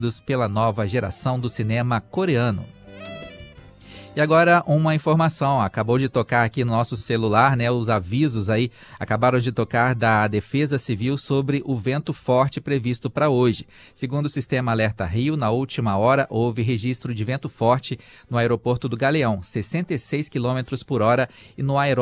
pela nova geração do cinema coreano. E agora uma informação, acabou de tocar aqui no nosso celular, né? Os avisos aí acabaram de tocar da Defesa Civil sobre o vento forte previsto para hoje. Segundo o Sistema Alerta Rio, na última hora houve registro de vento forte no aeroporto do Galeão, 66 km por hora, e no aeródromo